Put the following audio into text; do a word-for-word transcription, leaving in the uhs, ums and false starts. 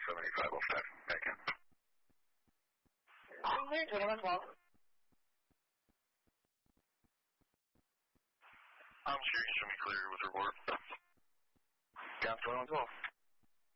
seventy-five oh five. Back in. Clear, twenty-one twelve. I'm sure you should be clear with report. Got twenty-one twelve.